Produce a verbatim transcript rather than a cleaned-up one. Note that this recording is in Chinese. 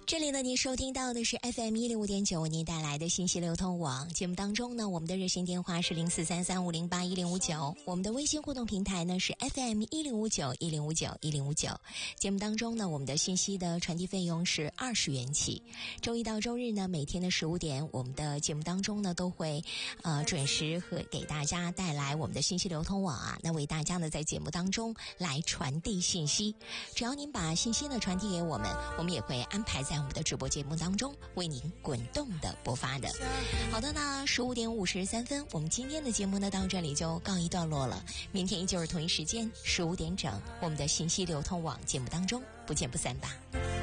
这里呢，您收听到的是 F M 一零五点九为您带来的信息流通网节目当中呢，我们的热线电话是零四三三五零八一零五九，我们的微信互动平台呢是 F M 一零五九一零五九一零五九。节目当中呢，我们的信息的传递费用是二十元起。周一到周日呢，每天的十五点，我们的节目当中呢都会呃准时和给大家带来我们的信息流通网啊，那为大家呢在节目当中来传递信息。只要您把信息呢传递给我们，我们也会安排在我们的直播节目当中为您滚动的播发的。好的呢，十五点五十三分，我们今天的节目呢到这里就告一段落了。明天依旧是同一时间十五点整，我们的信息流通网节目当中不见不散吧。